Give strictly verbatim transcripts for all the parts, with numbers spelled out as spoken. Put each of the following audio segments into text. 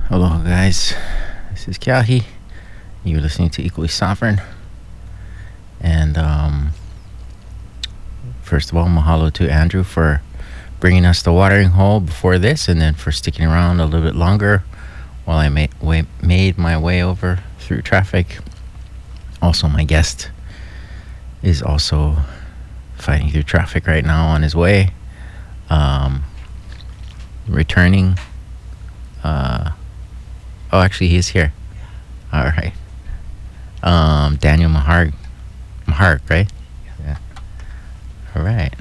Hello, guys. This is Kyahi. You're listening to Equally Sovereign. And um, first of all, mahalo to Andrew for bringing us the watering hole before this, and then for sticking around a little bit longer while I made, way, made my way over through traffic. Also, my guest is also fighting through traffic right now on his way, um, returning. Uh, oh, actually, he's here. All right. Um, Daniel Maharg, Maharg, right? Yeah. All right.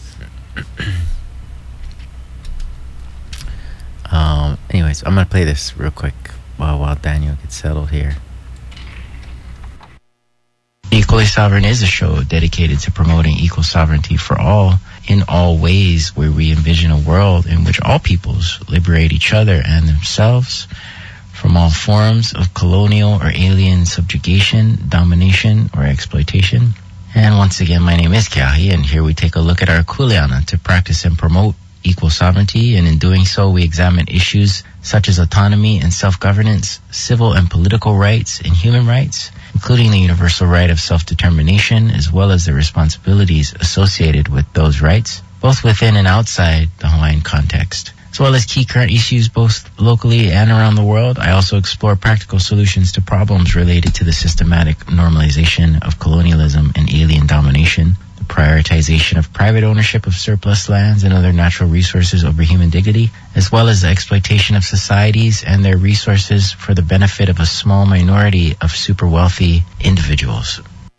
um. Anyways, I'm gonna play this real quick while while Daniel gets settled here. Equally Sovereign is a show dedicated to promoting equal sovereignty for all in all ways, where we envision a world in which all peoples liberate each other and themselves from all forms of colonial or alien subjugation, domination, or exploitation. And once again, my name is Kyahi, and here we take a look at our kuleana to practice and promote equal sovereignty, and in doing so, we examine issues such as autonomy and self-governance, civil and political rights, and human rights, including the universal right of self-determination, as well as the responsibilities associated with those rights, both within and outside the Hawaiian context. As well as key current issues both locally and around the world, I also explore practical solutions to problems related to the systematic normalization of colonialism and alien domination, the prioritization of private ownership of surplus lands and other natural resources over human dignity, as well as the exploitation of societies and their resources for the benefit of a small minority of super wealthy individuals.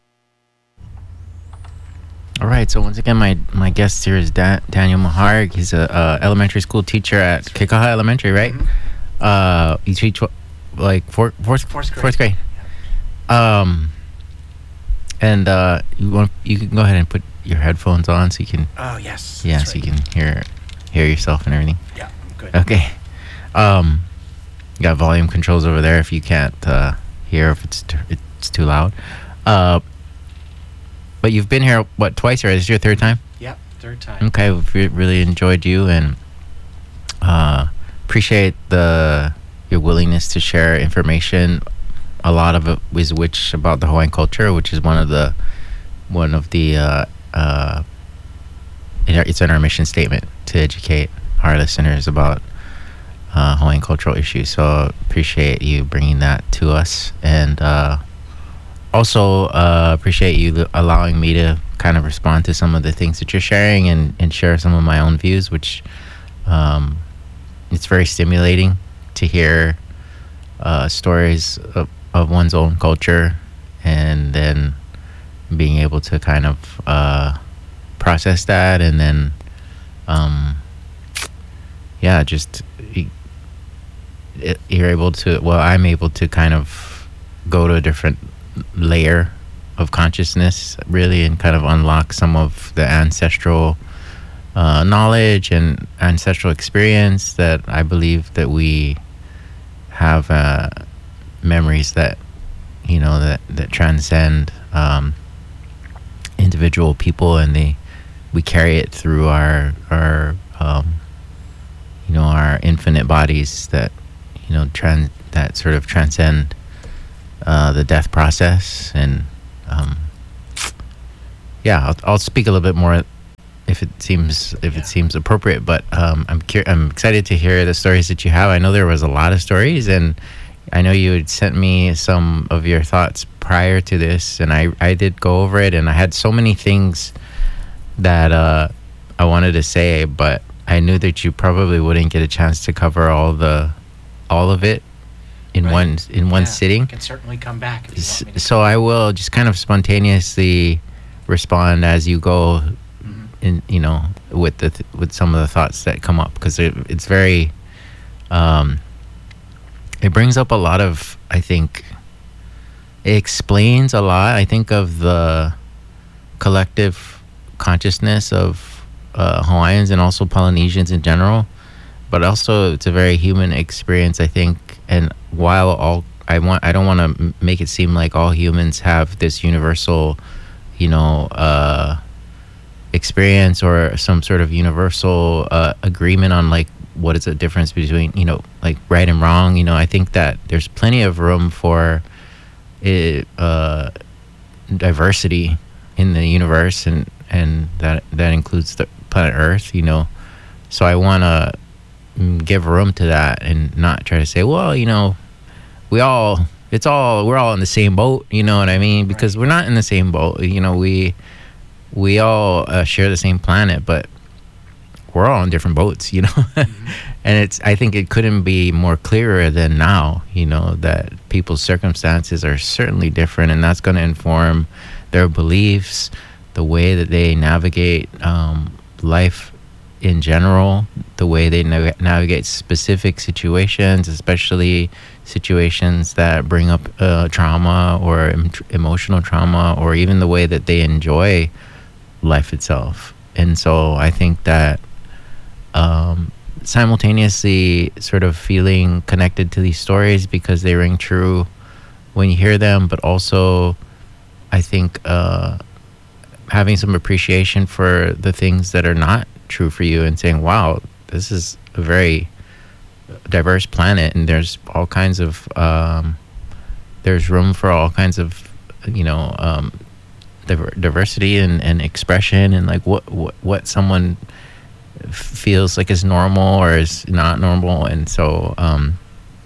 All right, so once again, my, my guest here is da- Daniel Maharg. He's a uh, elementary school teacher at Kekaha Elementary, right? Mm-hmm. Uh, you teach what, like fourth, fourth, fourth grade. Fourth grade. Um, and uh, you want you can go ahead and put your headphones on so you can. Oh yes. Yeah, so right. You can hear hear yourself and everything. Yeah, I'm good. Okay. Um, you got volume controls over there if you can't uh, hear if it's t- it's too loud. Uh. But you've been here, what, twice, or is this your third time? Yep, third time. Okay, we've really enjoyed you, and uh, appreciate the your willingness to share information. A lot of it is which about the Hawaiian culture, which is one of the one of the uh, uh, it's in our mission statement to educate our listeners about uh, Hawaiian cultural issues. So appreciate you bringing that to us, and. Uh, Also, uh, appreciate you allowing me to kind of respond to some of the things that you're sharing and, and share some of my own views, which um, it's very stimulating to hear uh, stories of, of one's own culture, and then being able to kind of uh, process that, and then, um, yeah, just you're able to, well, I'm able to kind of go to a different layer of consciousness, really, and kind of unlock some of the ancestral uh, knowledge and ancestral experience that I believe that we have uh, memories that, you know, that, that transcend um, individual people, and they we carry it through our our um, you know, our infinite bodies that, you know, trans that sort of transcend Uh, the death process. And um, yeah, I'll, I'll speak a little bit more if it seems if yeah. it seems appropriate. But um, I'm cur- I'm excited to hear the stories that you have. I know there was a lot of stories, and I know you had sent me some of your thoughts prior to this, and I I did go over it, and I had so many things that uh, I wanted to say, but I knew that you probably wouldn't get a chance to cover all the all of it in right. one in one yeah, sitting. I can certainly come back if you want me to. So I will just kind of spontaneously respond as you go, mm-hmm. in you know, with the th- with some of the thoughts that come up, because it, it's very um it brings up a lot of, I think it explains a lot, I think, of the collective consciousness of uh, Hawaiians and also Polynesians in general, but also it's a very human experience, I think. And while all I want, I don't want to m- make it seem like all humans have this universal, you know, uh, experience or some sort of universal uh, agreement on like what is the difference between, you know, like right and wrong. You know, I think that there's plenty of room for it, uh, diversity in the universe, and and that that includes the planet Earth. You know, so I want to give room to that and not try to say, well, you know, we all it's all we're all in the same boat. You know what I mean? Because right. we're not in the same boat. You know, we we all uh, share the same planet, but we're all on different boats, you know. Mm-hmm. And it's I think it couldn't be more clearer than now, you know, that people's circumstances are certainly different, and that's going to inform their beliefs, the way that they navigate um, life in general, the way they nav- navigate specific situations, especially situations that bring up uh, trauma or em- emotional trauma, or even the way that they enjoy life itself. And so I think that um, simultaneously sort of feeling connected to these stories because they ring true when you hear them, but also I think uh, having some appreciation for the things that are not true for you and saying, wow, this is a very diverse planet, and there's all kinds of um, there's room for all kinds of, you know, um, diver- diversity and, and expression, and like what, what what someone feels like is normal or is not normal. And so um,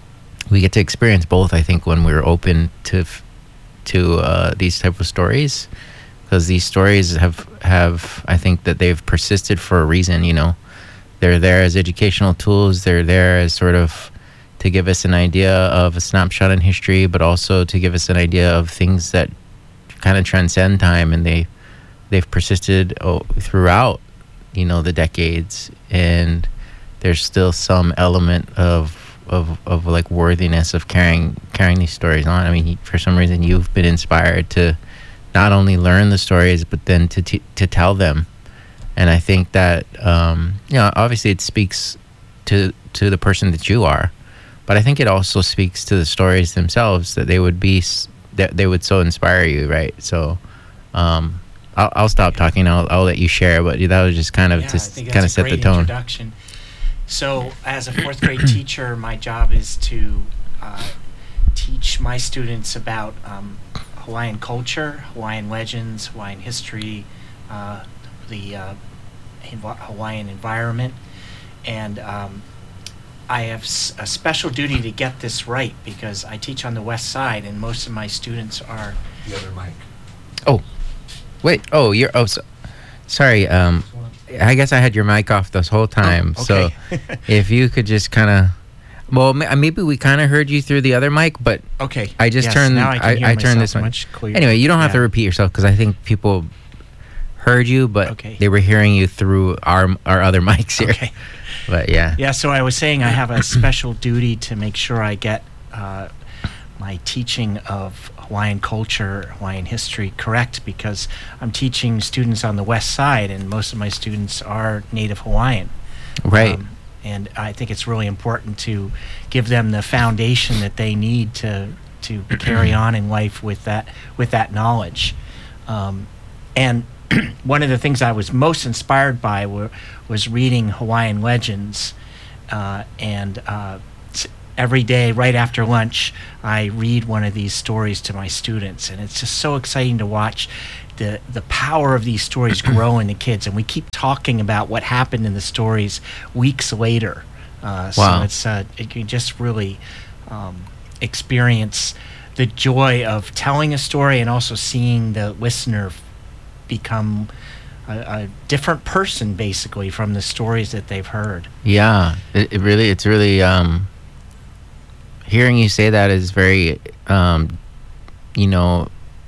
we get to experience both, I think, when we're open to to uh, these type of stories, because these stories have have I think that they've persisted for a reason. You know, they're there as educational tools. They're there as sort of to give us an idea of a snapshot in history, but also to give us an idea of things that kind of transcend time, and they they've persisted oh, throughout, you know, the decades, and there's still some element of of of like worthiness of carrying carrying these stories on. I mean, for some reason, you've been inspired to not only learn the stories, but then to t- to tell them. And I think that um, you know, obviously, it speaks to to the person that you are, but I think it also speaks to the stories themselves, that they would be that they would so inspire you, right? So. Um, I'll, I'll stop talking. I'll, I'll let you share, but that was just kind of yeah, to kind of set the tone. Introduction. So, as a fourth grade teacher, my job is to uh, teach my students about um, Hawaiian culture, Hawaiian legends, Hawaiian history, uh, the uh, env- Hawaiian environment, and um, I have s- a special duty to get this right because I teach on the west side, and most of my students are the other mic. Oh. Wait, oh, you're, oh, so, sorry, um, I guess I had your mic off this whole time, oh, okay. So if you could just kind of, well, maybe we kind of heard you through the other mic, but okay. I just yes, turned, now I, can hear I, I turned this one. Much clearer. Anyway, you don't have yeah. to repeat yourself, because I think people heard you, but okay. they were hearing you through our our other mics here. Okay. But yeah. Yeah, so I was saying I have a special duty to make sure I get uh, my teaching of Hawaiian culture, Hawaiian history correct, because I'm teaching students on the west side, and most of my students are native Hawaiian. Right. Um, and I think it's really important to give them the foundation that they need to to carry on in life with that with that knowledge. Um, and one of the things I was most inspired by were, was reading Hawaiian legends, uh, and uh, every day, right after lunch, I read one of these stories to my students, and it's just so exciting to watch the the power of these stories grow in the kids. And we keep talking about what happened in the stories weeks later. Uh, wow. So it's uh, it can just really um, experience the joy of telling a story and also seeing the listener become a, a different person, basically, from the stories that they've heard. Yeah, it, it really, it's really. Um Hearing you say that is very, um, you know,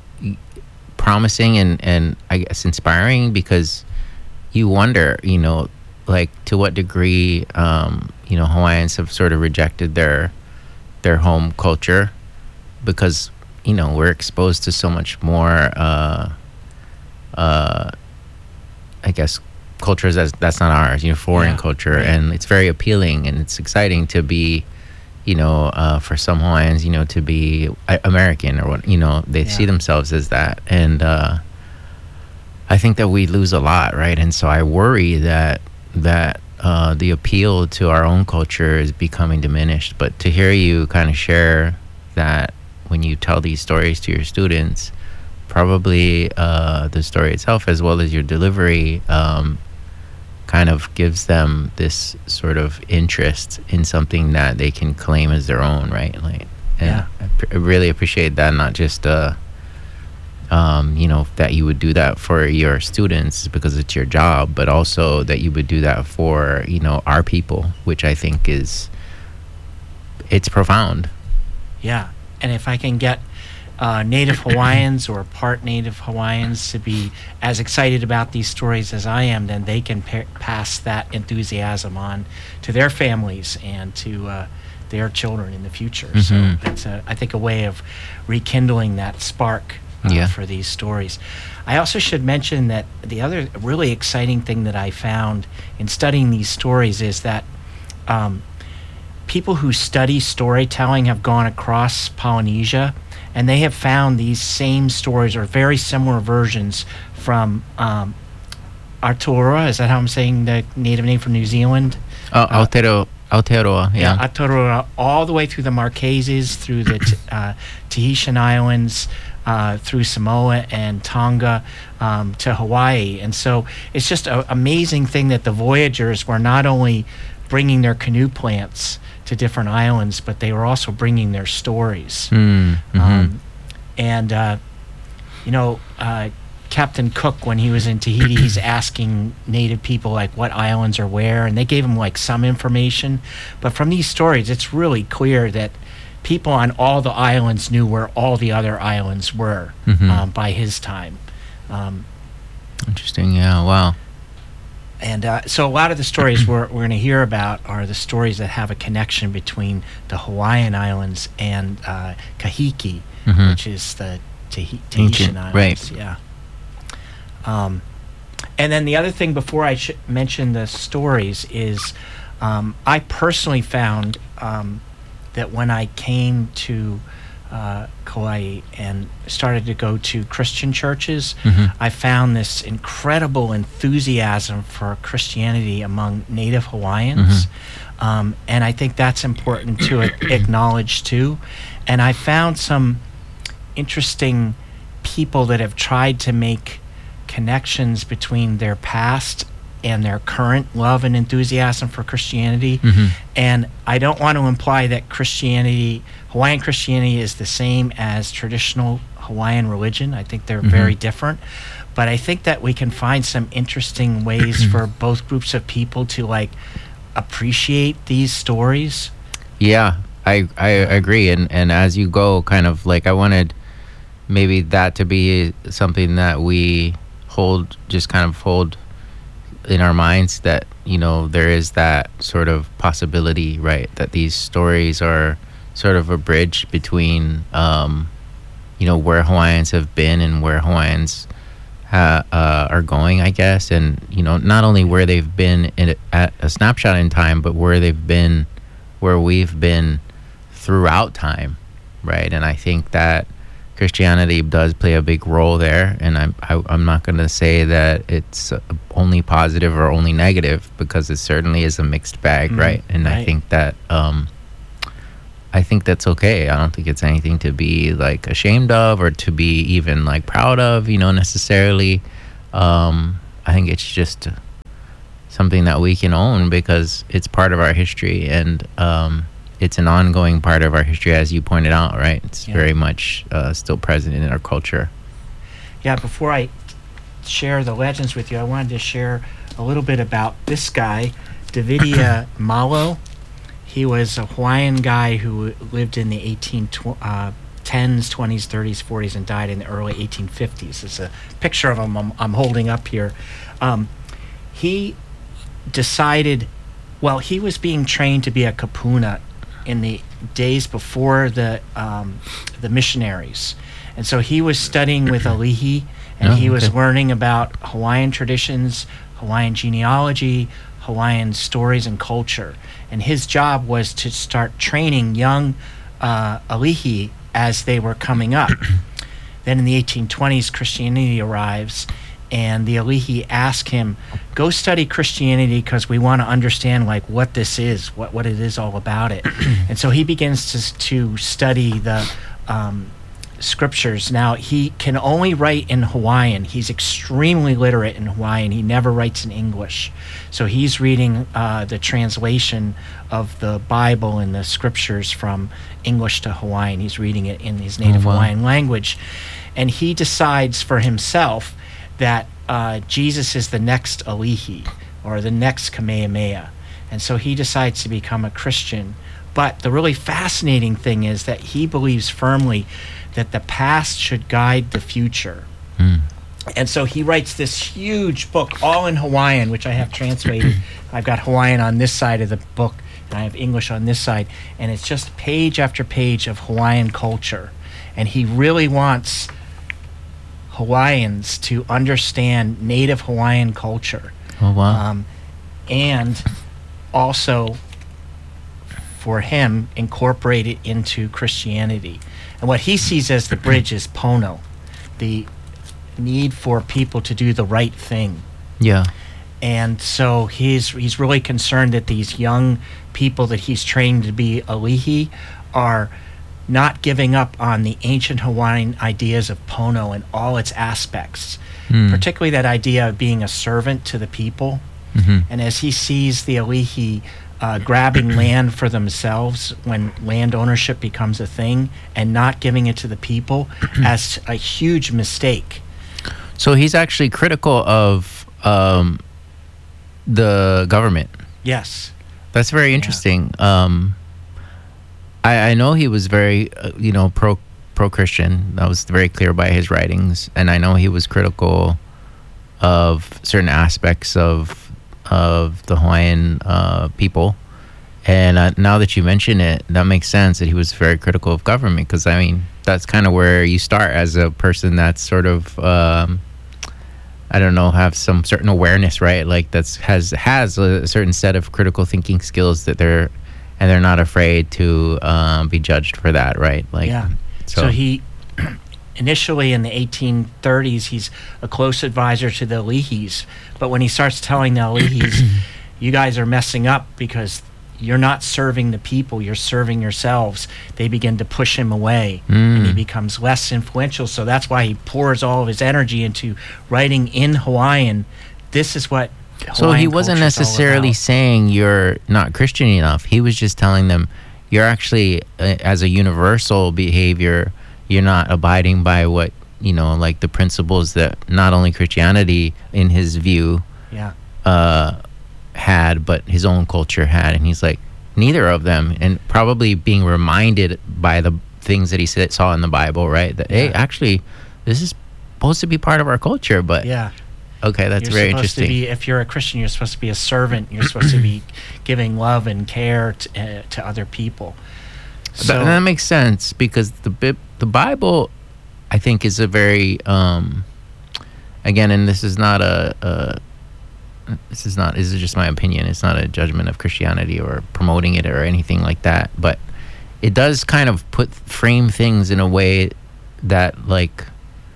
promising and, and I guess inspiring, because you wonder, you know, like to what degree, um, you know, Hawaiians have sort of rejected their their home culture, because, you know, we're exposed to so much more, uh, uh, I guess, cultures that's, that's not ours, you know, foreign yeah, culture, right. And it's very appealing and it's exciting to be, you know, uh, for some Hawaiians, you know, to be American or what, you know, they yeah. see themselves as that. And uh, I think that we lose a lot, right? And so I worry that that uh, the appeal to our own culture is becoming diminished. But to hear you kind of share that when you tell these stories to your students, probably uh, the story itself as well as your delivery um, kind of gives them this sort of interest in something that they can claim as their own, right? Like, and Yeah. I, pr- I really appreciate that. Not just uh, um, you know, that you would do that for your students because it's your job, but also that you would do that for, you know, our people, which I think is, it's profound. Yeah, and if I can get uh, Native Hawaiians or part Native Hawaiians to be as excited about these stories as I am, then they can pa- pass that enthusiasm on to their families and to uh, their children in the future. Mhm. So it's, a, I think, a way of rekindling that spark uh, Yeah. for these stories. I also should mention that the other really exciting thing that I found in studying these stories is that um, people who study storytelling have gone across Polynesia, and they have found these same stories or very similar versions from um, Aotearoa. Is that how I'm saying the native name from New Zealand? Oh, Aotearoa, Aotearoa, yeah. Yeah, Aotearoa, all the way through the Marquesas, through the t- uh, Tahitian Islands, uh, through Samoa and Tonga um, to Hawaii. And so it's just an amazing thing that the voyagers were not only bringing their canoe plants to different islands, but they were also bringing their stories. Mm, mhm. Um, and, uh, you know, uh, Captain Cook, when he was in Tahiti, he's asking native people, like, what islands are where, and they gave him, like, some information. But from these stories, it's really clear that people on all the islands knew where all the other islands were Mhm. um, by his time. Um, Interesting, yeah, wow. And uh, so a lot of the stories we're, we're going to hear about are the stories that have a connection between the Hawaiian Islands and uh, Kahiki, Mhm. which is the Tahi- Tahitian Ancient, Islands. Yeah. Um, and then the other thing before I sh- mention the stories is um, I personally found um, that when I came to uh, Kauai and started to go to Christian churches, Mhm. I found this incredible enthusiasm for Christianity among Native Hawaiians. Um, and I think that's important to a- acknowledge too. And I found some interesting people that have tried to make connections between their past and their current love and enthusiasm for Christianity. Mhm. And I don't want to imply that Christianity, Hawaiian Christianity, is the same as traditional Hawaiian religion. I think they're Mhm. very different. But I think that we can find some interesting ways for both groups of people to, like, appreciate these stories. Yeah, I I agree. And and as you go, kind of like I wanted maybe that to be something that we hold, just kind of hold in our minds, that, you know, there is that sort of possibility, right? That these stories are sort of a bridge between, um, you know, where Hawaiians have been and where Hawaiians ha- uh, are going, I guess. And, you know, not only where they've been in a, at a snapshot in time, but where they've been, where we've been throughout time, right? And I think that Christianity does play a big role there, and I'm I, I'm not going to say that it's uh, only positive or only negative, because it certainly is a mixed bag, Mhm, right? And I right. think that um, I think that's okay. I don't think it's anything to be like ashamed of or to be even like proud of, you know, necessarily. Um, I think it's just something that we can own because it's part of our history, and um, it's an ongoing part of our history, as you pointed out, right? It's Yeah. very much uh, still present in our culture. Yeah, before I share the legends with you, I wanted to share a little bit about this guy, Davidia Malo. He was a Hawaiian guy who lived in the eighteen tens, twenties, thirties, forties, and died in the early eighteen fifties. It's a picture of him I'm, I'm holding up here. Um, he decided, well, he was being trained to be a kapuna in the days before the um, the missionaries. And so he was studying with Alihi, and Oh, he was okay. learning about Hawaiian traditions, Hawaiian genealogy, Hawaiian stories and culture. And his job was to start training young uh, Alihi as they were coming up. Then in the eighteen twenties, Christianity arrives, and the Alihi ask him, go study Christianity because we want to understand like what this is, what, what it is all about it. And so he begins to, to study the um, scriptures. Now, he can only write in Hawaiian. He's extremely literate in Hawaiian. He never writes in English. So he's reading uh, the translation of the Bible and the scriptures from English to Hawaiian. He's reading it in his native Oh, wow. Hawaiian language. And he decides for himself that uh, Jesus is the next Alihi, or the next Kamehameha. And so he decides to become a Christian. But the really fascinating thing is that he believes firmly that the past should guide the future. Mm. And so he writes this huge book, all in Hawaiian, which I have translated. I've got Hawaiian on this side of the book, and I have English on this side. And it's just page after page of Hawaiian culture. And he really wants Hawaiians to understand native Hawaiian culture. Oh, wow. Um, and also, for him, incorporate it into Christianity. And what he sees as the bridge is Pono, the need for people to do the right thing. Yeah. And so he's he's really concerned that these young people that he's trained to be Alihi are not giving up on the ancient Hawaiian ideas of Pono and all its aspects, Mm. particularly that idea of being a servant to the people. Mm-hmm. And as he sees the Alihi uh, grabbing land for themselves when land ownership becomes a thing and not giving it to the people as a huge mistake. So he's actually critical of um, the government. Yes. That's very interesting. Um, I, I know he was very, uh, you know, pro pro Christian. That was very clear by his writings, and I know he was critical of certain aspects of of the Hawaiian uh, people. And uh, now that you mention it, that makes sense that he was very critical of government, because I mean that's kind of where you start as a person that's sort of. Um, I don't know, have some certain awareness, right? Like that's has has a certain set of critical thinking skills that they're, and they're not afraid to um, be judged for that, right? Like, Yeah. So, So he, initially in the eighteen thirties, he's a close advisor to the Alihis. But when he starts telling the Alihis, you guys are messing up because you're not serving the people, you're serving yourselves, they begin to push him away, and he Mm. becomes less influential. So that's why he pours all of his energy into writing in Hawaiian. This is what so Hawaiian he wasn't culture's all necessarily about. saying you're not Christian enough. He was just telling them you're actually, uh, as a universal behavior, you're not abiding by what, you know, like the principles that not only Christianity, in his view, Yeah. uh, had, but his own culture had. And he's like, neither of them. And probably being reminded by the things that he said, saw in the Bible, right? That, hey, Yeah. actually, this is supposed to be part of our culture. But, Yeah. okay, that's You're very supposed interesting. to be, if you're a Christian, you're supposed to be a servant. You're supposed to be giving love and care to, uh, to other people. Th- and that makes sense, because the Bib- the Bible, I think, is a very, um, again, and this is not a, a this is not, this is just my opinion. It's not a judgment of Christianity or promoting it or anything like that. But it does kind of put, frame things in a way that, like,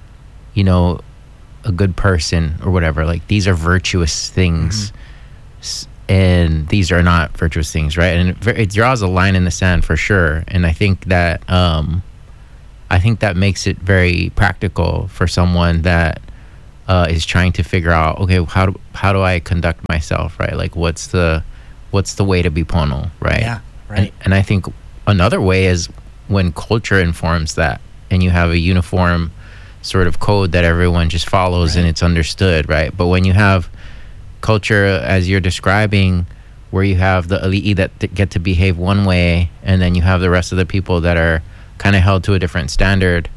you know, a good person or whatever, like, these are virtuous things. S- and these are not virtuous things, right? And it, ver- it draws a line in the sand for sure. And I think that, um, I think that makes it very practical for someone that uh, is trying to figure out, okay, how do how do I conduct myself, right? Like, what's the what's the way to be pono, right? Yeah, right. And, and I think another way is when culture informs that, and you have a uniform sort of code that everyone just follows, Right. and it's understood, right? But when you have culture, as you're describing, where you have the ali'i that t- get to behave one way, and then you have the rest of the people that are kind of held to a different standard,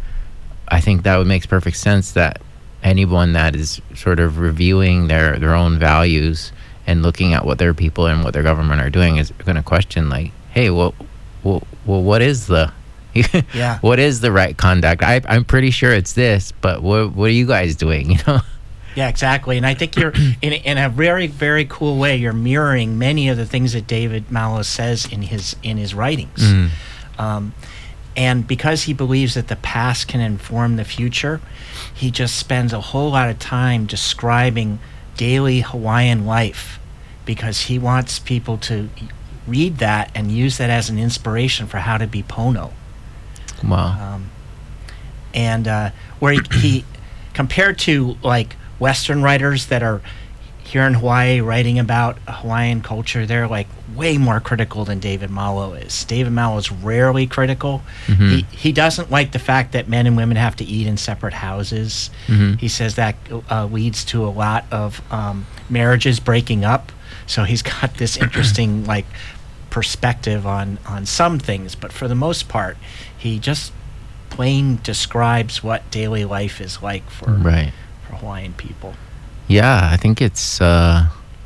I think that would make perfect sense that anyone that is sort of reviewing their, their own values and looking at what their people and what their government are doing is going to question, like, hey, well, well, well what is the Yeah. what is the right conduct? I, I'm pretty sure it's this, but what what are you guys doing? You know? Yeah, exactly. And I think you're, in, in a very, very cool way, you're mirroring many of the things that David Mallow says in his in his writings. Mm. Um, And because he believes that the past can inform the future, he just spends a whole lot of time describing daily Hawaiian life, because he wants people to read that and use that as an inspiration for how to be Pono. Wow. Um, and uh, where he, he, compared to like Western writers that are here in Hawaii writing about Hawaiian culture, they're like way more critical than David Malo is. David Malo is rarely critical. Mm-hmm. He he doesn't like the fact that men and women have to eat in separate houses. Mm-hmm. He says that uh, leads to a lot of um, marriages breaking up. So he's got this interesting like perspective on on some things, but for the most part, he just plain describes what daily life is like for Right. for Hawaiian people. Yeah, I think it's, uh,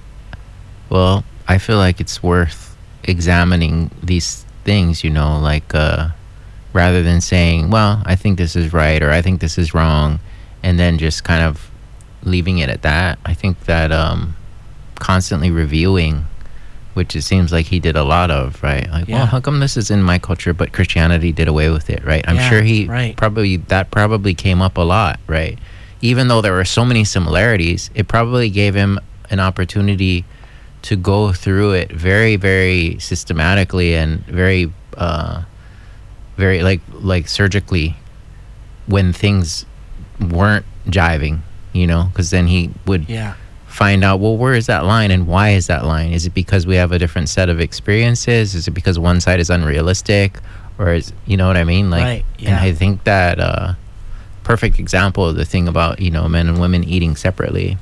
well, I feel like it's worth examining these things, you know, like, uh, rather than saying, well, I think this is right or I think this is wrong, and then just kind of leaving it at that. I think that um, constantly reviewing, which it seems like he did a lot of, right? Like, Yeah. well, how come this is in my culture, but Christianity did away with it, right? I'm Yeah, sure he right. probably, that probably came up a lot, right? Even though there were so many similarities, it probably gave him an opportunity to go through it very, very systematically and very, uh, very like like surgically when things weren't jiving, you know, because then he would Yeah. find out, well, where is that line and why is that line? Is it because we have a different set of experiences? Is it because one side is unrealistic? Or is, you know what I mean? Like, Right, and yeah. I think that uh, perfect example of the thing about, you know, men and women eating separately.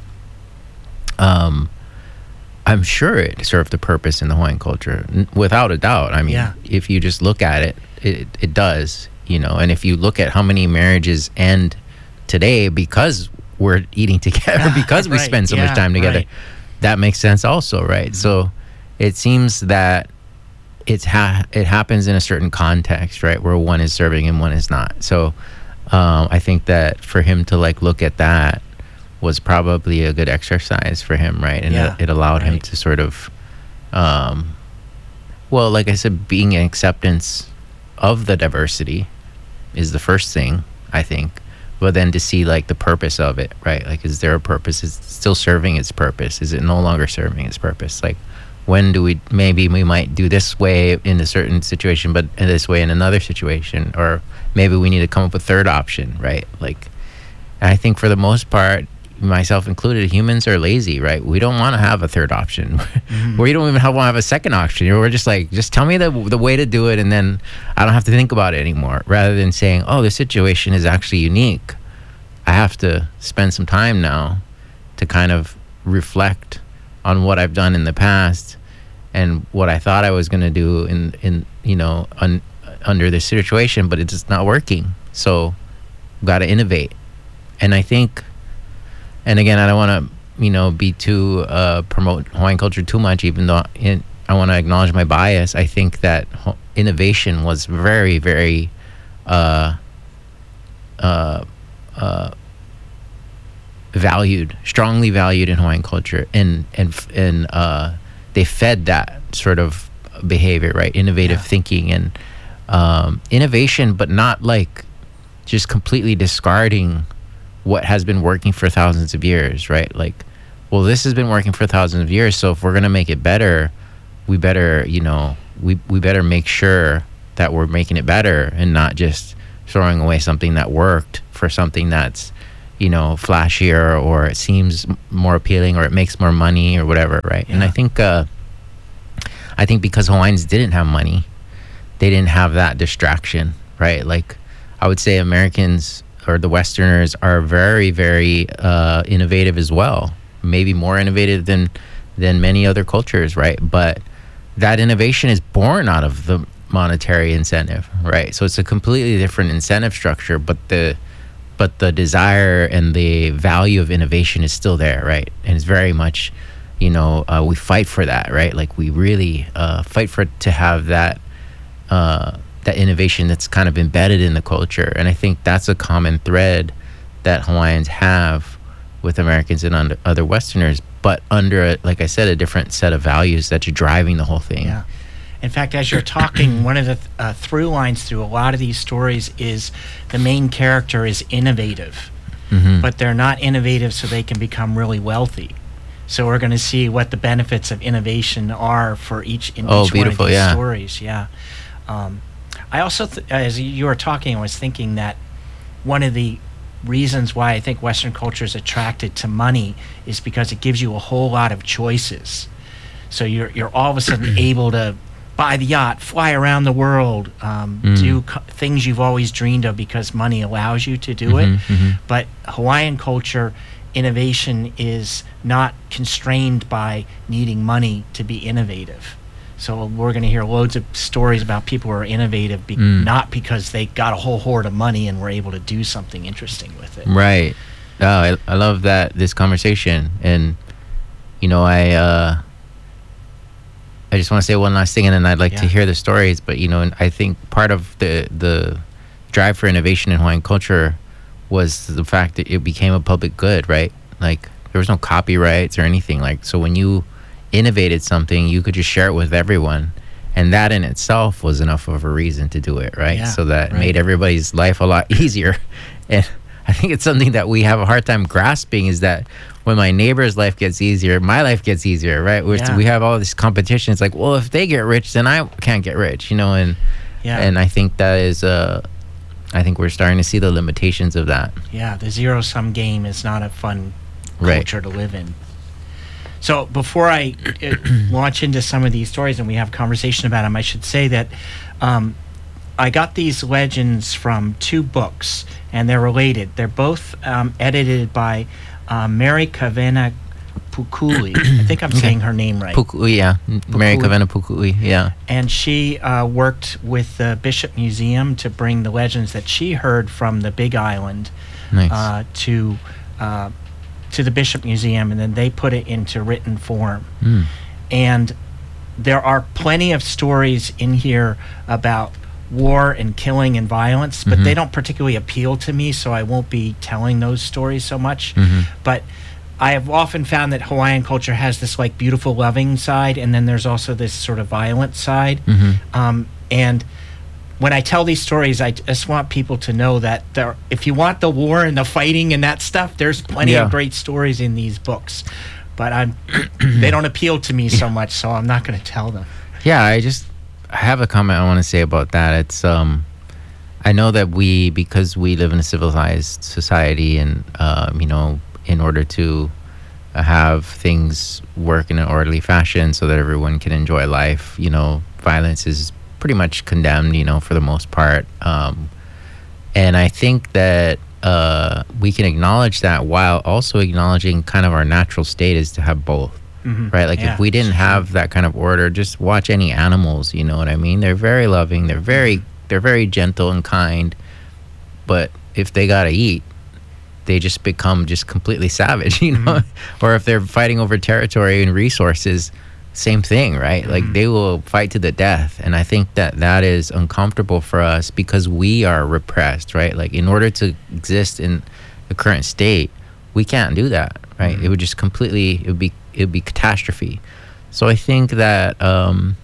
Um, I'm sure it served a purpose in the Hawaiian culture, n- without a doubt. I mean, Yeah. if you just look at it, it, it does, you know, and if you look at how many marriages end today because we're eating together, because we Right, spend so yeah, much time together, right. that makes sense also, right? Mm-hmm. So it seems that it's ha- it happens in a certain context, right, where one is serving and one is not. So um, I think that for him to like look at that was probably a good exercise for him, right? And Yeah, it, it allowed him right. to sort of, um, well, like I said, being an acceptance of the diversity is the first thing, I think. But then to see like the purpose of it, right? Like, is there a purpose? Is it still serving its purpose? Is it no longer serving its purpose? Like, when do we, maybe we might do this way in a certain situation, but in this way in another situation, or maybe we need to come up with a third option, right? Like, I think for the most part, myself included, humans are lazy, right? We don't want to have a third option. Mm-hmm. We don't even have, want to have a second option. We're just like, just tell me the the way to do it, and then I don't have to think about it anymore. Rather than saying, oh, this situation is actually unique. I have to spend some time now to kind of reflect on what I've done in the past and what I thought I was going to do in, in you know, un, under this situation, but it's just not working. So, got to innovate. And I think, and again, I don't want to, you know, be too, uh, promote Hawaiian culture too much, even though in, I want to acknowledge my bias. I think that ho- innovation was very, very, uh, uh, uh, valued, strongly valued in Hawaiian culture, and and and uh, they fed that sort of behavior, right? Innovative Yeah. thinking and um, innovation, but not like just completely discarding what has been working for thousands of years, right? Like, well, this has been working for thousands of years, so if we're gonna make it better, we better, you know, we we better make sure that we're making it better and not just throwing away something that worked for something that's, you know, flashier, or it seems m- more appealing, or it makes more money, or whatever, right? And I Yeah. think, uh, I think because Hawaiians didn't have money, they didn't have that distraction, right? Like, I would say Americans or the Westerners are very, very uh, innovative as well. Maybe more innovative than than many other cultures, right? But that innovation is born out of the monetary incentive, right? So it's a completely different incentive structure, but the but the desire and the value of innovation is still there, right? And it's very much, you know, uh, we fight for that, right? Like, we really uh, fight for to have that uh, that innovation that's kind of embedded in the culture. And I think that's a common thread that Hawaiians have with Americans and under, other Westerners, but under, a, like I said, a different set of values that's driving the whole thing. Yeah. In fact, as you're talking, one of the th- uh, through lines through a lot of these stories is the main character is innovative, Mm-hmm. but they're not innovative so they can become really wealthy. So we're going to see what the benefits of innovation are for each in Oh, each one of beautiful, these yeah. stories. Yeah. Um, I also, th- as you were talking, I was thinking that one of the reasons why I think Western culture is attracted to money is because it gives you a whole lot of choices. So you're you're all of a sudden able to buy the yacht, fly around the world, um, Mm. do co- things you've always dreamed of because money allows you to do Mhm, it. mhm. But Hawaiian culture, innovation is not constrained by needing money to be innovative. So we're going to hear loads of stories about people who are innovative, be- Mm. not because they got a whole hoard of money and were able to do something interesting with it. Right. Oh, I, I love that this conversation, and you know, I uh, I just want to say one last thing, and then I'd like to Yeah. hear the stories. But you know, and I think part of the the drive for innovation in Hawaiian culture was the fact that it became a public good, right? Like there was no copyrights or anything. Like so, when you innovated something, you could just share it with everyone, and that in itself was enough of a reason to do it, right? Yeah, so that right. made everybody's life a lot easier. And I think it's something that we have a hard time grasping, is that when my neighbor's life gets easier, my life gets easier, right? We're, Yeah. We have all this competition. It's like, well, if they get rich, then I can't get rich, you know? And Yeah. and I think that is, uh, I think we're starting to see the limitations of that. Yeah, the zero-sum game is not a fun Right. culture to live in. So before I uh, launch into some of these stories and we have conversation about them, I should say that um, I got these legends from two books, and they're related. They're both um, edited by uh, Mary Kavena Pukuli. I think I'm saying her name right. Pukui, yeah. Mary Pukui. Kavena Pukui, yeah. And she uh, worked with the Bishop Museum to bring the legends that she heard from the Big Island Nice. uh, to uh, to the Bishop Museum, and then they put it into written form. Mm. And there are plenty of stories in here about war and killing and violence, but Mhm. they don't particularly appeal to me, so I won't be telling those stories so much. Mhm. But I have often found that Hawaiian culture has this like beautiful, loving side, and then there's also this sort of violent side. Mhm. Um, and when I tell these stories, I just want people to know that there, if you want the war and the fighting and that stuff, there's plenty Yeah. of great stories in these books. But I'm, they don't appeal to me so much, so I'm not going to tell them. Yeah, I just I have a comment I want to say about that. It's um, I know that we, because we live in a civilized society, and um, you know, in order to have things work in an orderly fashion so that everyone can enjoy life, you know, violence is pretty much condemned, you know, for the most part. Um, and I think that uh, we can acknowledge that while also acknowledging kind of our natural state is to have both. Mhm. Right, like Yeah, if we didn't it's true. have that kind of order, just watch any animals. You know what I mean? They're very loving. They're very, they're very gentle and kind. But if they gotta eat, they just become just completely savage. You know, Mm-hmm. or if they're fighting over territory and resources, same thing, right? Like Mhm. they will fight to the death. And I think that that is uncomfortable for us because we are repressed, right? Like in order to exist in the current state, we can't do that, right? Mhm. It would just completely, it would be, it would be catastrophe. So I think that, um,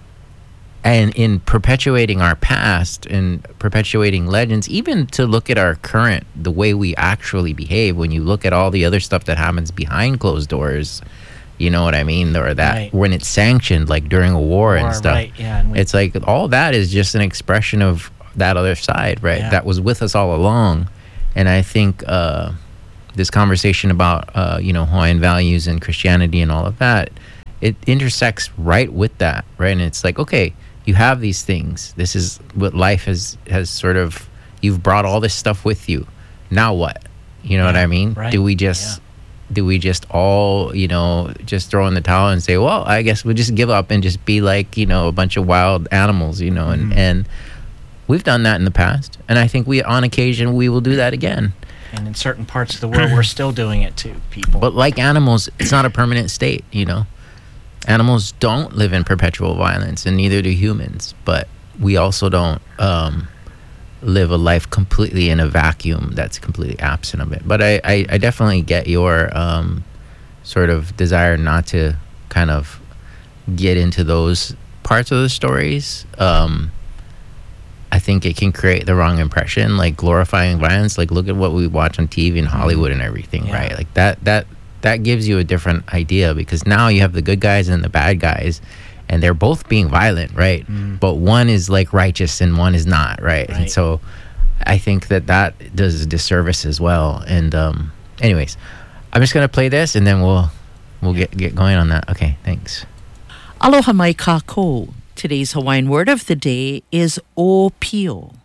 and in perpetuating our past and perpetuating legends, even to look at our current, the way we actually behave, when you look at all the other stuff that happens behind closed doors, you know what I mean? Or that Right. when it's sanctioned, like during a war and Or, stuff. right, yeah, and we- It's like all that is just an expression of that other side, right? Yeah. That was with us all along. And I think uh, this conversation about, uh, you know, Hawaiian values and Christianity and all of that, it intersects right with that, right? And it's like, okay, you have these things. This is what life has, has sort of, you've brought all this stuff with you. Now what? You know what Yeah, I mean? right, Do we just... yeah. Do we just all, you know, just throw in the towel and say, well, I guess we'll just give up and just be like, you know, a bunch of wild animals, you know, and, Mhm. and we've done that in the past. And I think we, on occasion, we will do that again. And in certain parts of the world, we're still doing it to people. But like animals, it's not a permanent state, you know. Animals don't live in perpetual violence, and neither do humans. But we also don't um, live a life completely in a vacuum that's completely absent of it. But I, I, I definitely get your um, sort of desire not to kind of get into those parts of the stories, um, I think it can create the wrong impression, like glorifying violence. Like, look at what we watch on T V in Hollywood and everything, Yeah. right? Like that that that gives you a different idea, because now you have the good guys and the bad guys, and they're both being violent, right? Mm. But one is like righteous and one is not, right? Right. And so I think that that does a disservice as well. And um, anyways, I'm just gonna play this and then we'll we'll get get going on that. Okay, thanks. Aloha mai kako. Today's Hawaiian word of the day is opio.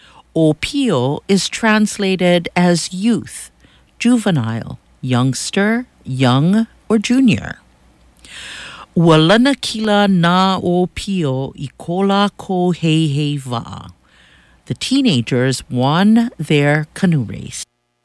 Opio is translated as youth, juvenile, youngster, young, or junior. Walana kila na opio I kola ko hei hei wa. The teenagers won their canoe race.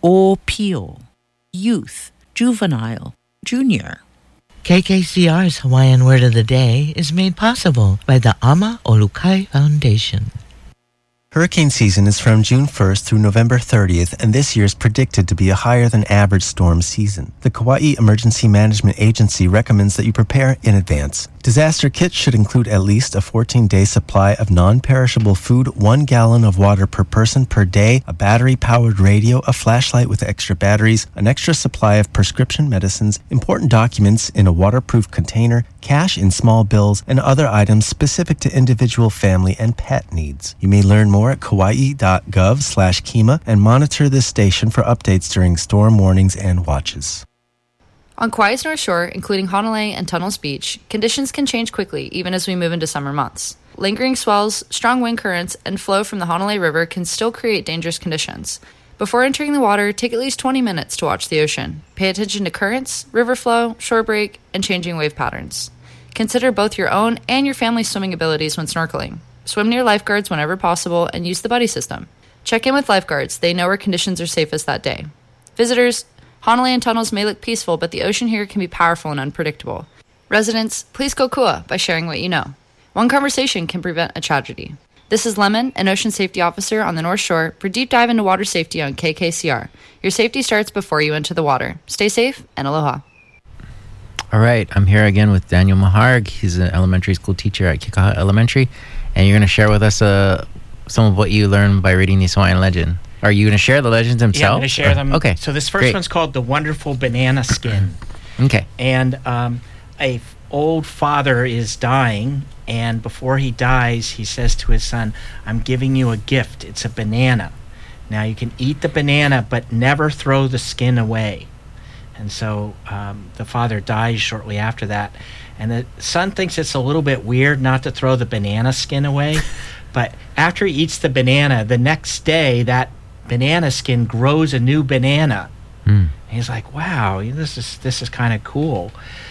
Opio, youth, juvenile, junior. K K C R's Hawaiian Word of the Day is made possible by the Ama Olukai Foundation. Hurricane season is from June first through November thirtieth, and this year is predicted to be a higher than average storm season. The Kauai Emergency Management Agency recommends that you prepare in advance. Disaster kits should include at least a fourteen-day supply of non-perishable food, one gallon of water per person per day, a battery-powered radio, a flashlight with extra batteries, an extra supply of prescription medicines, important documents in a waterproof container, cash in small bills, and other items specific to individual family and pet needs. You may learn more at kauai.gov slash Kima and monitor this station for updates during storm warnings and watches. On Kauai's North Shore, including Honolulu and Tunnels Beach, conditions can change quickly even as we move into summer months. Lingering swells, strong wind currents, and flow from the Honolulu River can still create dangerous conditions. Before entering the water, take at least twenty minutes to watch the ocean. Pay attention to currents, river flow, shore break, and changing wave patterns. Consider both your own and your family's swimming abilities when snorkeling. Swim near lifeguards whenever possible and use the buddy system. Check in with lifeguards. They know where conditions are safest that day. Visitors, Honolulu and Tunnels may look peaceful, but the ocean here can be powerful and unpredictable. Residents, please go kua by sharing what you know. One conversation can prevent a tragedy. This is Lemon, an ocean safety officer on the North Shore, for Deep Dive into Water Safety on K K C R. Your safety starts before you enter the water. Stay safe and aloha. All right, I'm here again with Daniel Maharg. He's an elementary school teacher at Kekaha Elementary, and you're going to share with us uh, some of what you learned by reading these Hawaiian legends. Are you going to share the legends themselves? Yeah, I'm going to share or? them. Okay. So this first great. one's called The Wonderful Banana Skin. Okay. And um, a f- old father is dying, and before he dies, he says to his son, I'm giving you a gift. It's a banana. Now, you can eat the banana, but never throw the skin away. And so um, the father dies shortly after that. And the son thinks it's a little bit weird not to throw the banana skin away. But after he eats the banana, the next day, that banana skin grows a new banana. Mm. And he's like, wow, this is this is kind of cool.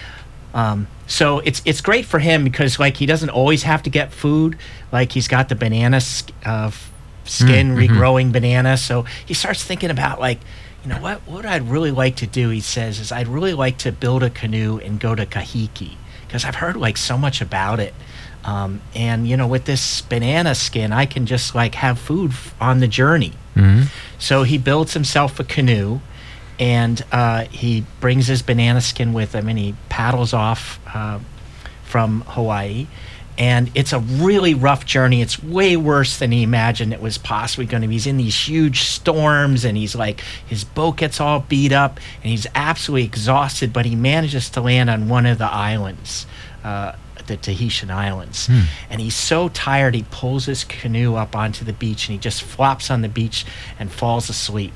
Um, so it's it's great for him because, like, he doesn't always have to get food. Like, he's got the banana sk- uh, skin, Mm, mhm. regrowing banana. So he starts thinking about, like, you know, what what I'd really like to do, he says, is I'd really like to build a canoe and go to Kahiki because I've heard, like, so much about it. Um, and, you know, with this banana skin, I can just, like, have food f- on the journey. Mm-hmm. So he builds himself a canoe, and uh, he brings his banana skin with him, and he paddles off uh, from Hawaii. And it's a really rough journey. It's way worse than he imagined it was possibly going to be. He's in these huge storms, and he's like, his boat gets all beat up, and he's absolutely exhausted, but he manages to land on one of the islands, uh, the Tahitian Islands. Hmm. And he's so tired, he pulls his canoe up onto the beach, and he just flops on the beach and falls asleep.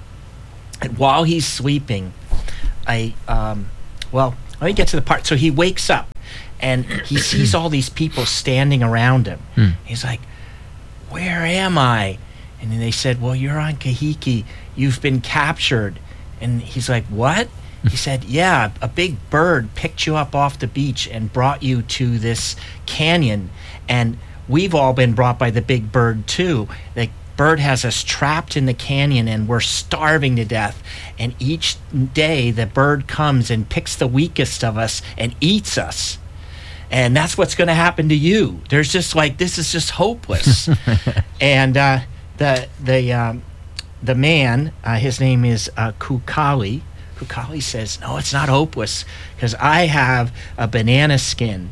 And while he's sleeping, I, um, well, let me get to the part. So he wakes up, and he sees all these people standing around him. Hmm. He's like, where am I? And then they said, well, you're on Kahiki. You've been captured. And he's like, what? He said, yeah, a big bird picked you up off the beach and brought you to this canyon. And we've all been brought by the big bird, too. The bird has us trapped in the canyon, and we're starving to death. And each day, the bird comes and picks the weakest of us and eats us. And that's what's going to happen to you. There's just like, this is just hopeless. And uh, the the um, the man, uh, his name is uh, Kukali. Kukali says, no, it's not hopeless, because I have a banana skin,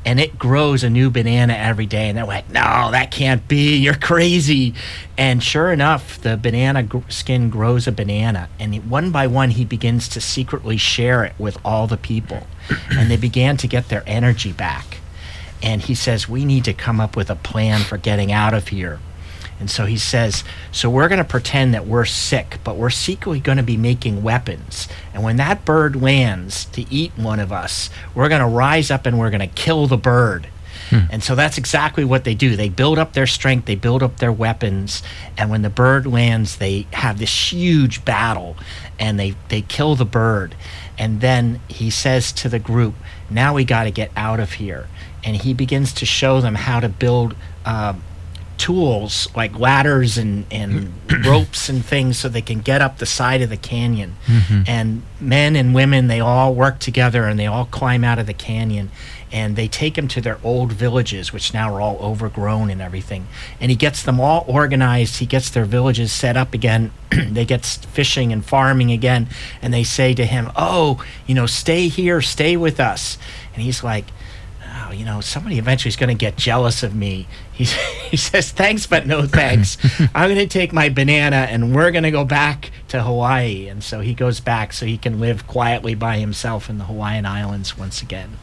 and it grows a new banana every day. And they're like, no, that can't be. You're crazy. And sure enough, the banana gr- skin grows a banana. And he, one by one, he begins to secretly share it with all the people. And they began to get their energy back. And he says, we need to come up with a plan for getting out of here. And so he says, so we're going to pretend that we're sick, but we're secretly going to be making weapons. And when that bird lands to eat one of us, we're going to rise up and we're going to kill the bird. Hmm. And so that's exactly what they do. They build up their strength, they build up their weapons, and when the bird lands, they have this huge battle, and they, they kill the bird. And then he says to the group, now we got to get out of here. And he begins to show them how to build uh, tools like ladders and, and ropes and things so they can get up the side of the canyon. Mm-hmm. And men and women, they all work together and they all climb out of the canyon, and they take them to their old villages, which now are all overgrown and everything. And he gets them all organized. He gets their villages set up again. They get fishing and farming again. And they say to him, oh, you know, stay here, stay with us. And he's like, oh, you know, somebody eventually is going to get jealous of me. He, he says, thanks, but no thanks. I'm going to take my banana and we're going to go back to Hawaii. And so he goes back so he can live quietly by himself in the Hawaiian Islands once again.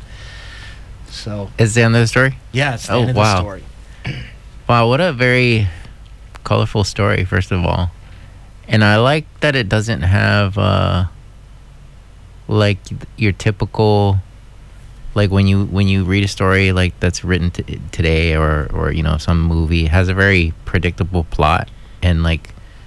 So is the end of the story? Yeah, it's the oh, end of wow. the story. Wow, what a very colorful story, first of all. And I like that it doesn't have, uh, like, your typical... Like when you when you read a story like that's written t- today or, or you know some movie, it has a very predictable plot, and like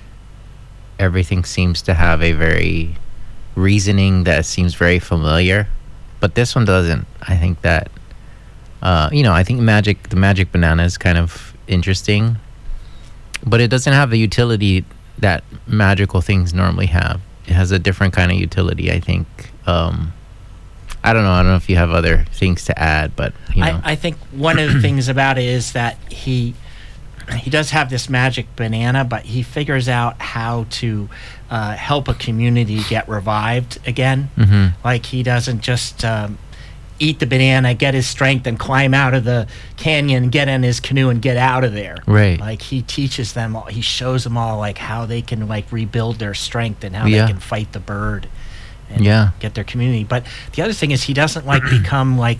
everything seems to have a very reasoning that seems very familiar, but this one doesn't. I think that uh, you know I think magic the magic banana is kind of interesting, but it doesn't have the utility that magical things normally have. It has a different kind of utility, I think. Um, I don't know. I don't know if you have other things to add, but you know. I, I think one of the things about it is that he he does have this magic banana, but he figures out how to uh, help a community get revived again. Mm-hmm. Like he doesn't just um, eat the banana, get his strength, and climb out of the canyon, get in his canoe, and get out of there. Right. Like he teaches them, all, he shows them all like how they can like rebuild their strength and how yeah. they can fight the bird. And yeah. get their community. But the other thing is he doesn't like become like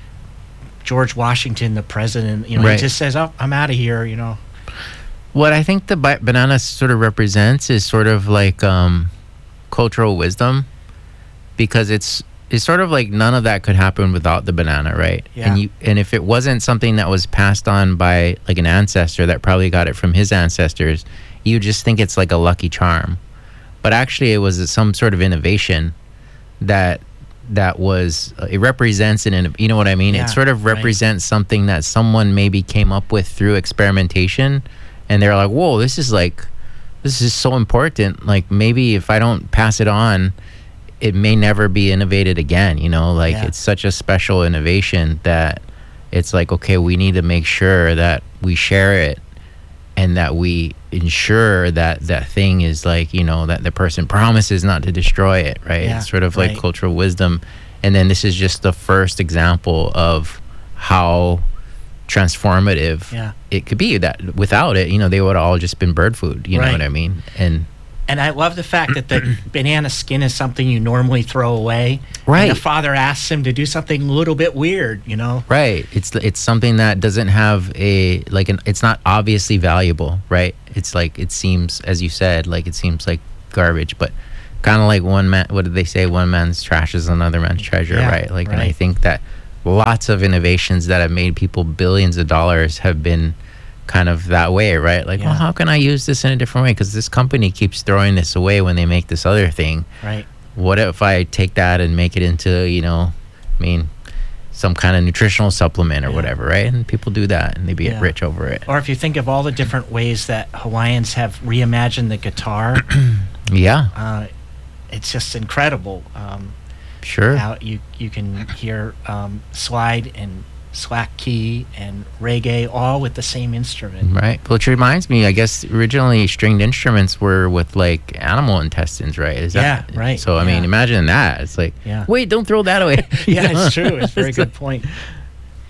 George Washington, the president. You know, right. he just says, oh, I'm out of here, you know. What I think the bi- banana sort of represents is sort of like um, cultural wisdom, because it's it's sort of like none of that could happen without the banana, right? Yeah. And you and if it wasn't something that was passed on by like an ancestor that probably got it from his ancestors, you just think it's like a lucky charm. But actually, it was some sort of innovation that that was uh, it represents an you know what I mean. Yeah, it sort of represents right. something that someone maybe came up with through experimentation, and they're like, "Whoa, this is like this is so important. Like maybe if I don't pass it on, it may never be innovated again." You know, like yeah. it's such a special innovation that it's like, okay, we need to make sure that we share it, and that we ensure that that thing is like, you know, that the person promises not to destroy it, right? Yeah, it's sort of like right. cultural wisdom. And then this is just the first example of how transformative yeah. it could be. That without it, you know, they would all just been bird food, you right. know what I mean? And And I love the fact that the banana skin is something you normally throw away. Right. And the father asks him to do something a little bit weird, you know? right, it's it's something that doesn't have a like an it's not obviously valuable, right? It's like it seems, as you said, like it seems like garbage, but kind of like one man, what did they say? One man's trash is another man's treasure, Yeah, right? Like, right. and I think that lots of innovations that have made people billions of dollars have been kind of that way, right? Like, Yeah. well, how can I use this in a different way? Because this company keeps throwing this away when they make this other thing. Right. What if I take that and make it into, you know, I mean, some kind of nutritional supplement or Yeah. whatever, right? And people do that and they get Yeah. rich over it. Or if you think of all the different ways that Hawaiians have reimagined the guitar, Yeah, uh, it's just incredible. Um, sure. how you you can hear um, slide and slack key and reggae all with the same instrument. Right. Which reminds me, I guess originally stringed instruments were with like animal intestines, right? Is that, Yeah, right, So I yeah. mean, imagine that. It's like, Yeah. wait, don't throw that away. Yeah, You know? it's true. It's a very It's good point.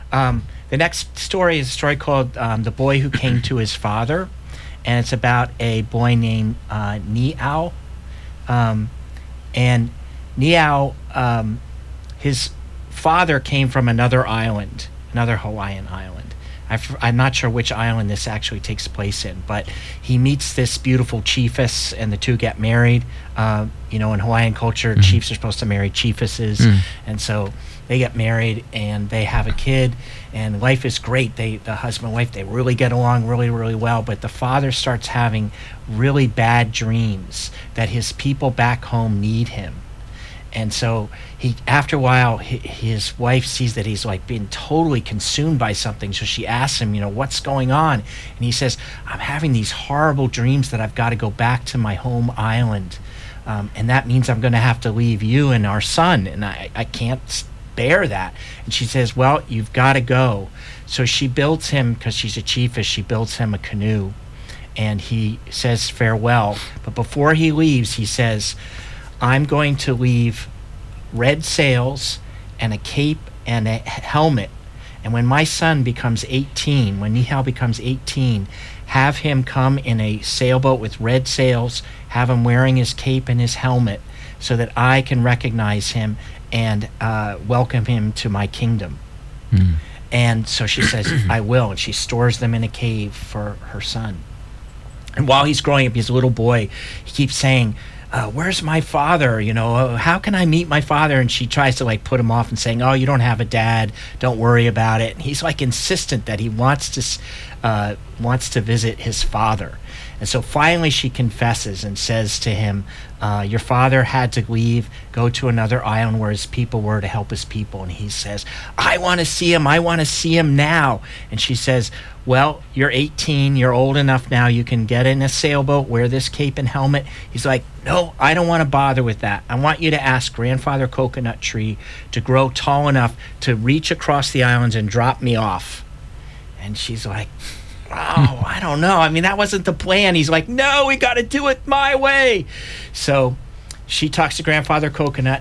Um, the next story is a story called um, The Boy Who Came to His Father, and it's about a boy named uh, Niao. Um, and Niao, um, his father came from another island, another Hawaiian island. I've, I'm not sure which island this actually takes place in, but he meets this beautiful chiefess, and the two get married. Uh, you know, in Hawaiian culture, mm-hmm. chiefs are supposed to marry chiefesses, mm. and so they get married and they have a kid, and life is great. They, the husband and wife, they really get along really, really well. But the father starts having really bad dreams that his people back home need him. And so he, after a while, his, his wife sees that he's like being totally consumed by something. So she asks him, you know, what's going on? And he says, I'm having these horrible dreams that I've got to go back to my home island. Um, and that means I'm going to have to leave you and our son. And I, I can't bear that. And she says, well, you've got to go. So she builds him, because she's a chiefess, she builds him a canoe. And he says farewell. But before he leaves, he says, I'm going to leave red sails and a cape and a helmet. And when my son becomes eighteen, when Nihao becomes eighteen, have him come in a sailboat with red sails, have him wearing his cape and his helmet, so that I can recognize him and uh, welcome him to my kingdom. Mm. And so she says, I will. And she stores them in a cave for her son. And while he's growing up, he's a little boy, he keeps saying, Uh, where's my father? You know, uh, how can I meet my father? And she tries to like put him off and saying, oh, you don't have a dad. Don't worry about it. And he's like insistent that he wants to, uh, wants to visit his father. And so finally she confesses and says to him, uh, your father had to leave, go to another island where his people were to help his people. And he says, I want to see him. I want to see him now. And she says, well, you're eighteen. You're old enough now. You can get in a sailboat, wear this cape and helmet. He's like, no, I don't want to bother with that. I want you to ask Grandfather Coconut Tree to grow tall enough to reach across the islands and drop me off. And she's like, oh, I don't know. I mean, that wasn't the plan. He's like, no, we got to do it my way. So she talks to Grandfather Coconut.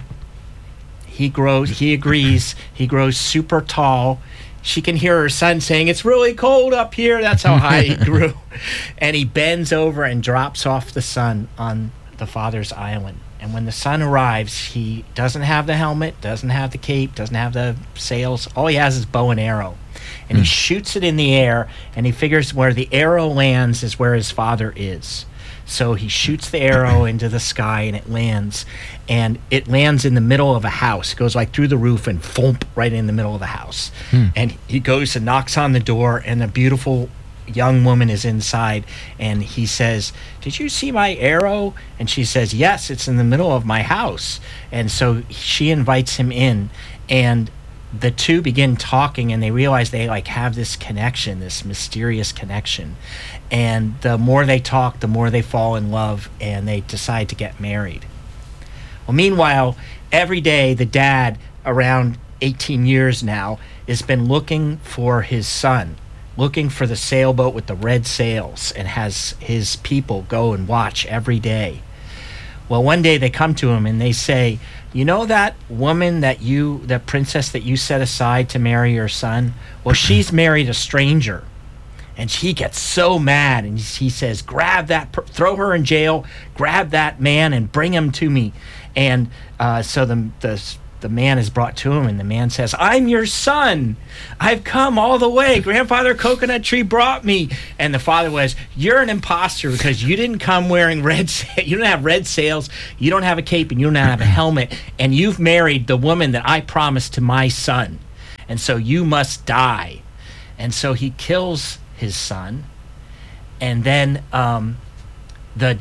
He grows, he agrees. He grows super tall. She can hear her son saying, it's really cold up here. That's how high he grew. And he bends over and drops off the son on the father's island. And when the son arrives, he doesn't have the helmet, doesn't have the cape, doesn't have the sails. All he has is bow and arrow. And he shoots it in the air, and he figures where the arrow lands is where his father is. So he shoots the arrow into the sky, and it lands. And it lands in the middle of a house. It goes like through the roof and thump right in the middle of the house. Hmm. And he goes and knocks on the door, and a beautiful young woman is inside. And he says, did you see my arrow? And she says, yes, it's in the middle of my house. And so she invites him in, and the two begin talking, and they realize they like have this connection, this mysterious connection. And the more they talk, the more they fall in love, and they decide to get married. Well, meanwhile, every day the dad, around eighteen years now, has been looking for his son, looking for the sailboat with the red sails, and has his people go and watch every day. Well, one day they come to him and they say, you know that woman that you, that princess that you set aside to marry your son? Well, she's married a stranger. And he gets so mad, and he says, grab that, per- throw her in jail, grab that man and bring him to me. And uh, so the, the the man is brought to him, and the man says, I'm your son. I've come all the way. Grandfather Coconut Tree brought me. And the father was, you're an imposter, because you didn't come wearing red sa- you don't have red sails, you don't have a cape, and you don't have a helmet, and you've married the woman that I promised to my son. And so you must die. And so he kills his son. And then um, the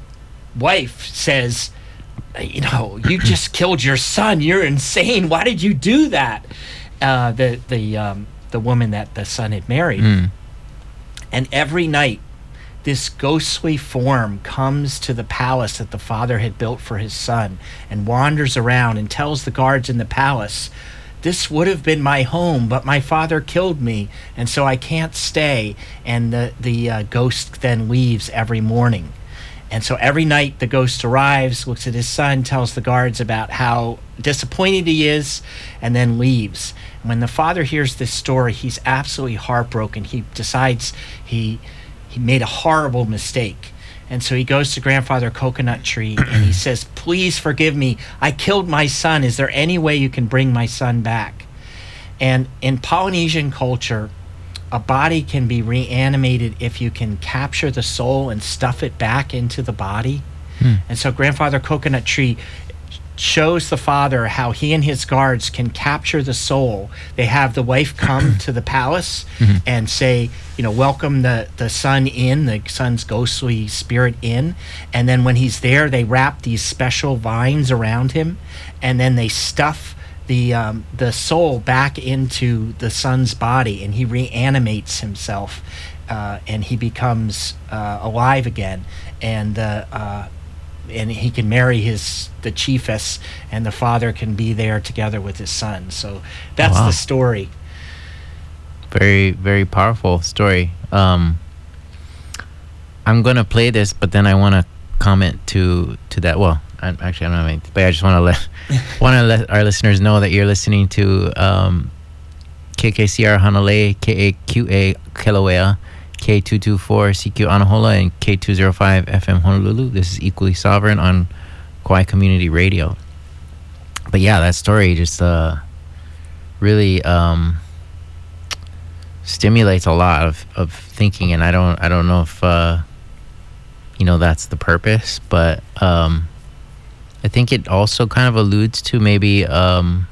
wife says, you know, you just killed your son. You're insane. Why did you do that? Uh, the the um, the woman that the son had married. Mm. And every night, this ghostly form comes to the palace that the father had built for his son and wanders around and tells the guards in the palace, this would have been my home, but my father killed me, and so I can't stay. And the, the uh, ghost then leaves every morning. And so every night the ghost arrives, looks at his son, tells the guards about how disappointed he is, and then leaves. And when the father hears this story, he's absolutely heartbroken. He decides he he made a horrible mistake. And so he goes to Grandfather Coconut Tree and he says, "Please forgive me. I killed my son. Is there any way you can bring my son back?" And in Polynesian culture, a body can be reanimated if you can capture the soul and stuff it back into the body. Hmm. And so Grandfather Coconut Tree shows the father how he and his guards can capture the soul. They have the wife come to the palace mm-hmm. and say, you know, welcome the, the son in, the son's ghostly spirit in. And then when he's there, they wrap these special vines around him, and then they stuff the um, the soul back into the son's body, and he reanimates himself, uh, and he becomes uh, alive again, and uh, uh, and he can marry his the chiefess, and the father can be there together with his son. So that's wow. the story. Very, very powerful story. Um, I'm gonna play this, but then I want to comment to to that. Well, I, actually, I don't know anything, but I just want to let want to let our listeners know that you're listening to um, K K C R Hanalei, K A Q A Kilauea, K two twenty-four C Q Anahola, and K two oh five F M Honolulu. This is Equally Sovereign on Kauai Community Radio. But yeah, that story just uh, really um, stimulates a lot of, of thinking, and I don't I don't know if uh, you know that's the purpose, but um, I think it also kind of alludes to maybe um,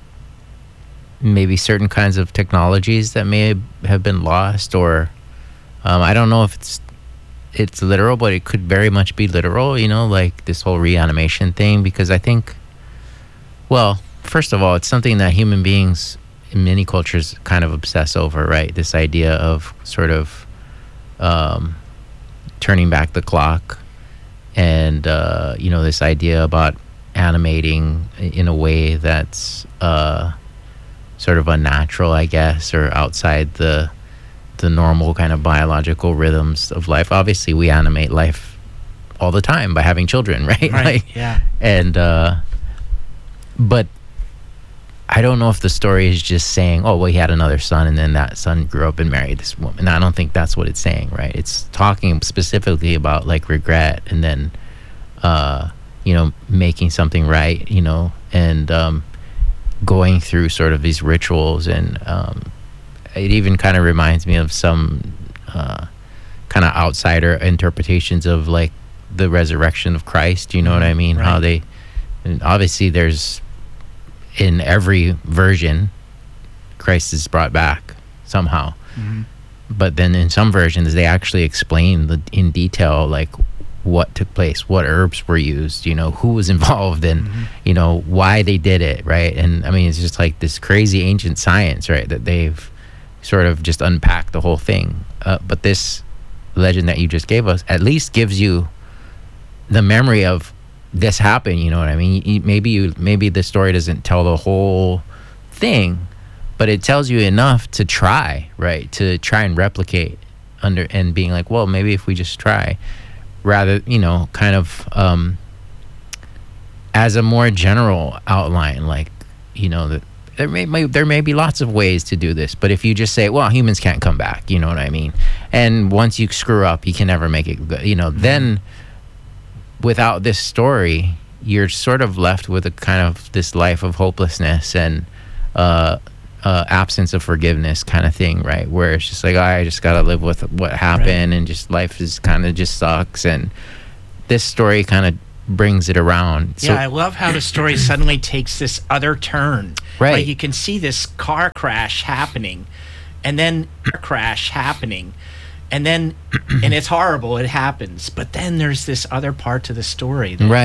maybe certain kinds of technologies that may have been lost, or um, I don't know if it's it's literal, but it could very much be literal, you know, like this whole reanimation thing, because I think, well, first of all, it's something that human beings in many cultures kind of obsess over, right? This idea of sort of um, turning back the clock, and uh, you know, this idea about animating in a way that's uh, sort of unnatural, I guess, or outside the the normal kind of biological rhythms of life. Obviously, we animate life all the time by having children, right? Right. Like, yeah. And uh, but I don't know if the story is just saying, oh, well, he had another son, and then that son grew up and married this woman. I don't think that's what it's saying, right? It's talking specifically about like regret, and then, uh, you know, making something right, you know, and um, going through sort of these rituals. And um, it even kind of reminds me of some uh, kind of outsider interpretations of like the resurrection of Christ. You know what I mean? Right. How they, and obviously there's, in every version, Christ is brought back somehow. Mm-hmm. But then in some versions, they actually explain the, in detail, like what took place, what herbs were used, you know, who was involved, and, mm-hmm. you know, why they did it, right? And I mean, it's just like this crazy ancient science, right, that they've sort of just unpacked the whole thing. Uh, but this legend that you just gave us at least gives you the memory of this happened, you know what I mean? You, maybe you maybe the story doesn't tell the whole thing, but it tells you enough to try, right? To try and replicate under, and being like, well, maybe if we just try, rather, you know, kind of um, as a more general outline, like, you know, that there may, may there may be lots of ways to do this, but if you just say, well, humans can't come back, you know what I mean? And once you screw up, you can never make it good, you know, mm-hmm. then without this story, you're sort of left with a kind of this life of hopelessness and uh, uh, absence of forgiveness kind of thing, right? Where it's just like, oh, I just got to live with what happened, right. And just life is kind of just sucks. And this story kind of brings it around. Yeah, so, I love how the story suddenly takes this other turn. Right. Like you can see this car crash happening, and then car crash happening. And then, and it's horrible, it happens. But then there's this other part to the story. That right.